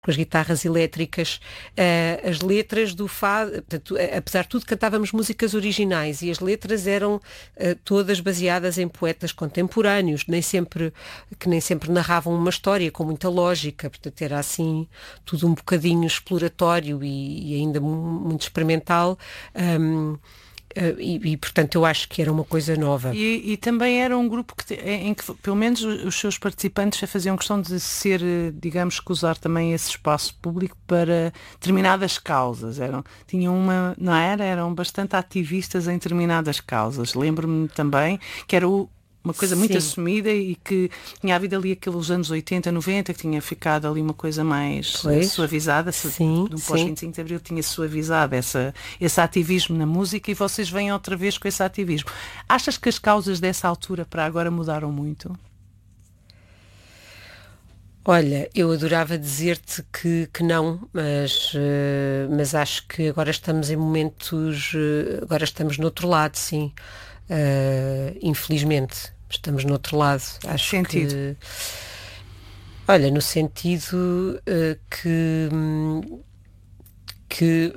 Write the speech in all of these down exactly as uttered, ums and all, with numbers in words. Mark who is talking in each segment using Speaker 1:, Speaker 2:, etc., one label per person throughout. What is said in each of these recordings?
Speaker 1: com as guitarras elétricas, uh, as letras do fado, portanto, apesar de tudo cantávamos músicas originais e as letras eram uh, todas baseadas em poetas contemporâneos, nem sempre, que nem sempre narravam uma história com muita lógica, portanto era assim tudo um bocadinho exploratório e, e ainda muito experimental. Um, Uh, e, e, portanto, eu acho que era uma coisa nova.
Speaker 2: E, e também era um grupo que, em que, pelo menos, os seus participantes faziam questão de ser, digamos, que usar também esse espaço público para determinadas causas. Eram, tinham uma, não era? Eram bastante ativistas em determinadas causas. Lembro-me também que era o uma coisa muito Sim. assumida e que tinha havido ali aqueles anos oitenta, noventa, que tinha ficado ali uma coisa mais pois. suavizada.
Speaker 1: Sim,
Speaker 2: no pós-vinte e cinco de Abril tinha suavizado essa, esse ativismo na música e vocês vêm outra vez com esse ativismo. Achas que as causas dessa altura para agora mudaram muito?
Speaker 1: Olha, eu adorava dizer-te que, que não, mas, uh, mas acho que agora estamos em momentos, uh, agora estamos no outro lado, sim. Uh, infelizmente estamos no outro lado. Acho
Speaker 2: sentido.
Speaker 1: que olha, no sentido uh, que que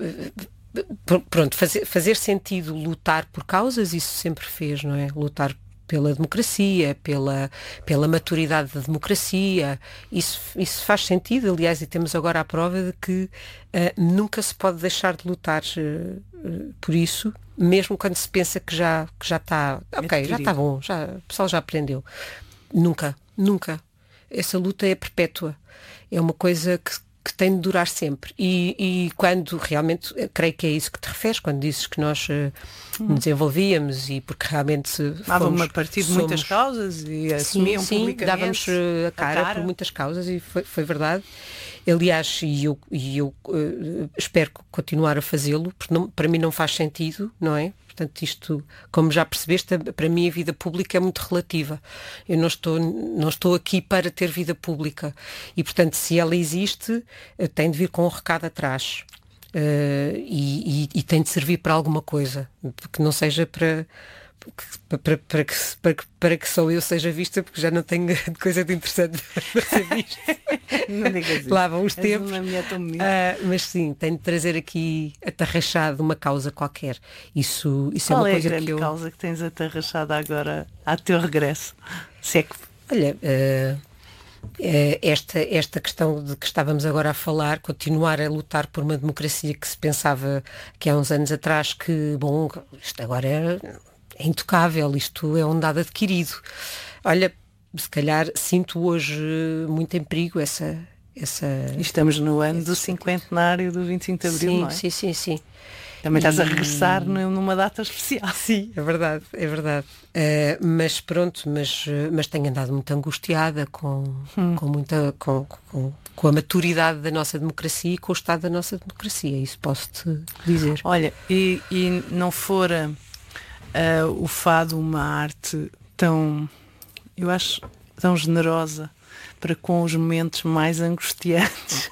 Speaker 1: uh, pronto, fazer, fazer sentido lutar por causas, isso sempre fez, não é? Lutar pela democracia, pela, pela maturidade da democracia, isso, isso faz sentido, aliás, e temos agora a prova de que uh, nunca se pode deixar de lutar uh, uh, por isso, mesmo quando se pensa que já que já está, ok, já está bom, já, o pessoal já aprendeu. Nunca, nunca. Essa luta é perpétua. É uma coisa que, que tem de durar sempre. E, e quando realmente, creio que é isso que te referes, quando dizes que nós uh, hum. nos envolvíamos e porque realmente
Speaker 2: dávamos a partir de muitas causas e assumiam
Speaker 1: sim,
Speaker 2: publicamente.
Speaker 1: Sim, dávamos uh, a, cara a cara por muitas causas e foi, foi verdade. Aliás, e eu, e eu uh, espero continuar a fazê-lo, porque não, para mim não faz sentido, não é? Portanto, isto, como já percebeste, para mim a vida pública é muito relativa. Eu não estou, não estou aqui para ter vida pública. E, portanto, se ela existe, tem de vir com um recado atrás. Uh, e, e, e tem de servir para alguma coisa. Que não seja para... Para, para, para, que, para, que, para que só eu seja vista, porque já não tenho coisa de interessante para ser vista.
Speaker 2: Não digas isso.
Speaker 1: Lá vão os
Speaker 2: És
Speaker 1: tempos.
Speaker 2: Uma mulher tão bonita.
Speaker 1: Uh, mas sim, tenho de trazer aqui atarrachado uma causa qualquer. Isso, isso
Speaker 2: Qual
Speaker 1: é uma
Speaker 2: é
Speaker 1: coisa
Speaker 2: a grande
Speaker 1: que eu...
Speaker 2: causa que tens atarrachada agora ao teu regresso? Se é que...
Speaker 1: Olha, uh, uh, esta, esta questão de que estávamos agora a falar, continuar a lutar por uma democracia que se pensava que há uns anos atrás que, bom, isto agora é... é intocável, isto é um dado adquirido. Olha, se calhar sinto hoje muito em perigo essa... essa
Speaker 2: Estamos no ano do cinquentenário do vinte e cinco de Abril,
Speaker 1: sim,
Speaker 2: não é?
Speaker 1: Sim, sim, sim.
Speaker 2: Também estás
Speaker 1: e...
Speaker 2: a regressar numa data especial.
Speaker 1: Sim, é verdade, é verdade. Uh, mas pronto, mas, mas tenho andado muito angustiada com, hum. com, muita, com, com, com a maturidade da nossa democracia e com o estado da nossa democracia, isso posso-te dizer.
Speaker 2: Olha, e, e não fora... Uh, o fado uma arte tão, eu acho, tão generosa para com os momentos mais angustiantes.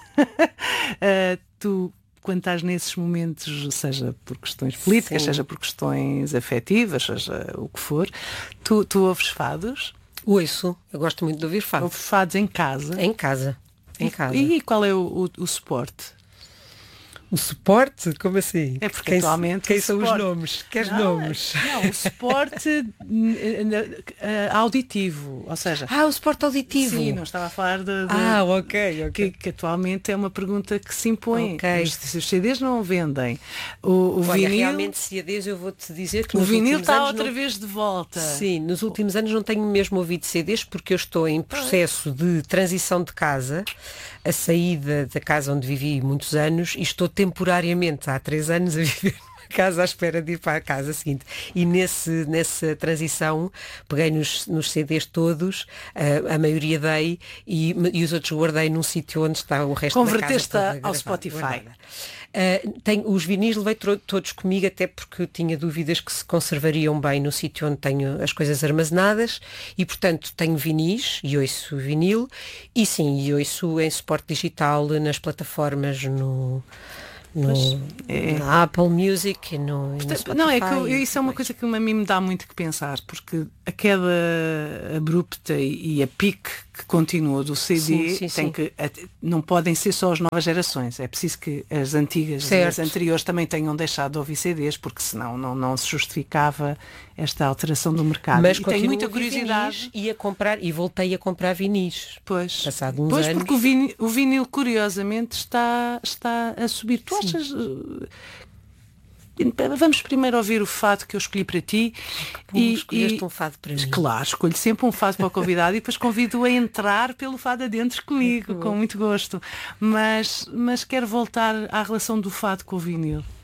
Speaker 2: uh, tu, quando estás nesses momentos, seja por questões políticas, Sim. seja por questões afetivas, seja o que for, tu, tu ouves fados?
Speaker 1: Ouço, eu gosto muito de ouvir fados.
Speaker 2: Ouves fados em casa?
Speaker 1: Em casa, em
Speaker 2: e,
Speaker 1: casa.
Speaker 2: E qual é o, o, o suporte?
Speaker 1: O suporte? Como assim?
Speaker 2: É porque
Speaker 1: quem,
Speaker 2: atualmente
Speaker 1: quem são
Speaker 2: suporte...
Speaker 1: os nomes? Queres
Speaker 2: não,
Speaker 1: nomes?
Speaker 2: Não, o suporte uh, auditivo, ou seja...
Speaker 1: Ah, o suporte auditivo.
Speaker 2: Sim, não estava a falar de... de
Speaker 1: ah, ok, ok.
Speaker 2: Que, que atualmente é uma pergunta que se impõe.
Speaker 1: Okay.
Speaker 2: Os, os C Ds não vendem. O, o
Speaker 1: Olha,
Speaker 2: vinil...
Speaker 1: realmente C Ds eu vou-te dizer que
Speaker 2: o
Speaker 1: nos
Speaker 2: vinil
Speaker 1: últimos
Speaker 2: está
Speaker 1: anos
Speaker 2: outra
Speaker 1: não...
Speaker 2: vez de volta.
Speaker 1: Sim, nos últimos anos não tenho mesmo ouvido C Ds porque eu estou em processo de transição de casa, a saída da casa onde vivi muitos anos e estou temporariamente há três anos a viver numa casa à espera de ir para a casa seguinte. E nesse, nessa transição peguei nos, nos C Ds todos, a, a maioria dei e, e os outros guardei num sítio onde está o resto da casa.
Speaker 2: Converteste ao Spotify.
Speaker 1: Uh, tenho, os vinis levei todos comigo, até porque tinha dúvidas que se conservariam bem no sítio onde tenho as coisas armazenadas e, portanto, tenho vinis e ouço vinil e sim, e ouço em suporte digital nas plataformas no... No, é. na Apple Music e no, e no Spotify.
Speaker 2: Não, é que eu, isso é uma coisa que a mim me dá muito que pensar, porque a queda abrupta e, e a pique que continua do C D,
Speaker 1: sim, sim,
Speaker 2: tem
Speaker 1: sim.
Speaker 2: que, não podem ser só as novas gerações, é preciso que as antigas e as anteriores também tenham deixado de ouvir C Ds, porque senão não, não se justificava esta alteração do mercado.
Speaker 1: Mas
Speaker 2: e tenho muita curiosidade.
Speaker 1: Vinis, e, a comprar, e voltei a comprar vinis.
Speaker 2: Pois,
Speaker 1: passado uns
Speaker 2: pois
Speaker 1: anos.
Speaker 2: porque o vinil, o vinil, curiosamente, está, está a subir. Tu
Speaker 1: sim.
Speaker 2: achas... Vamos primeiro ouvir o fado que eu escolhi para ti.
Speaker 1: Bom, e escolheste um fado para mim.
Speaker 2: Claro, escolho sempre um fado para o convidado e depois convido-o a entrar pelo fado adentro comigo, muito com muito gosto. Mas, mas quero voltar à relação do fado com o vinil.